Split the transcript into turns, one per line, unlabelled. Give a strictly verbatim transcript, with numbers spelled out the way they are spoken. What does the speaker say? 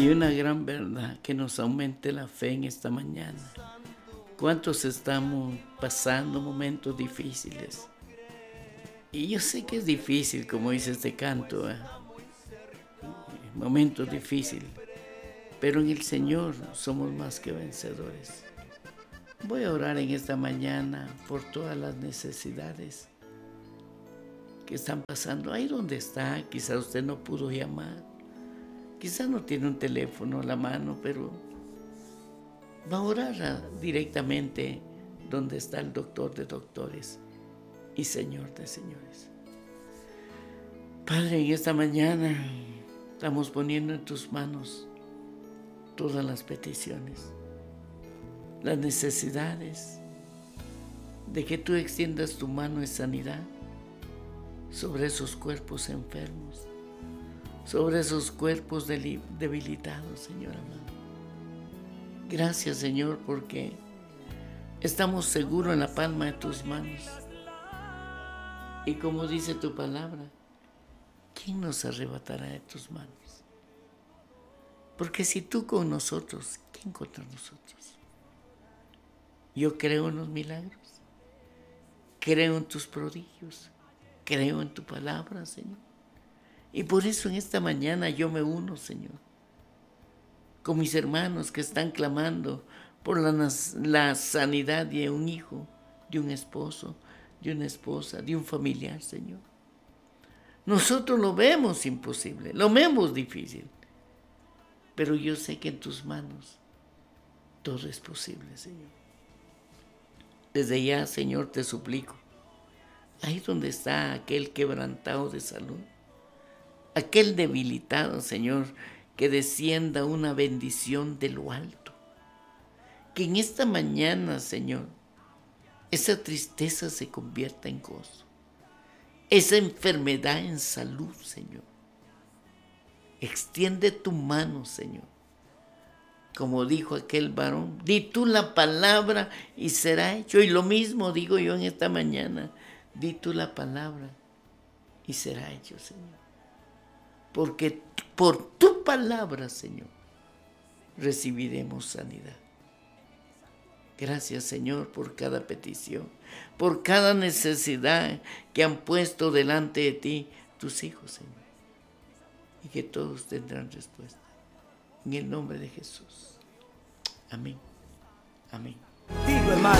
Hay una gran verdad que nos aumente la fe en esta mañana. ¿Cuántos estamos pasando momentos difíciles? Y yo sé que es difícil, como dice este canto, ¿eh? Momentos difíciles, pero en el Señor somos más que vencedores. Voy a orar en esta mañana por todas las necesidades que están pasando. Ahí donde está, quizás usted no pudo llamar, quizás no tiene un teléfono a la mano, pero va a orar directamente donde está el doctor de doctores y Señor de señores. Padre, en esta mañana estamos poniendo en tus manos todas las peticiones, las necesidades de que tú extiendas tu mano de sanidad sobre esos cuerpos enfermos, sobre esos cuerpos debilitados, Señor amado. Gracias, Señor, porque estamos seguros en la palma de tus manos. Y como dice tu palabra, ¿quién nos arrebatará de tus manos? Porque si tú con nosotros, ¿quién contra nosotros? Yo creo en los milagros, creo en tus prodigios, creo en tu palabra, Señor. Y por eso en esta mañana yo me uno, Señor, con mis hermanos que están clamando por la, la sanidad de un hijo, de un esposo, de una esposa, de un familiar, Señor. Nosotros lo vemos imposible, lo vemos difícil, pero yo sé que en tus manos todo es posible, Señor. Desde ya, Señor, te suplico, ahí donde está aquel quebrantado de salud, aquel debilitado, Señor, que descienda una bendición de lo alto. Que en esta mañana, Señor, esa tristeza se convierta en gozo. Esa enfermedad en salud, Señor. Extiende tu mano, Señor. Como dijo aquel varón, di tú la palabra y será hecho. Y lo mismo digo yo en esta mañana, di tú la palabra y será hecho, Señor. Porque por tu palabra, Señor, recibiremos sanidad. Gracias, Señor, por cada petición, por cada necesidad que han puesto delante de ti tus hijos, Señor. Y que todos tendrán respuesta. En el nombre de Jesús. Amén. Amén.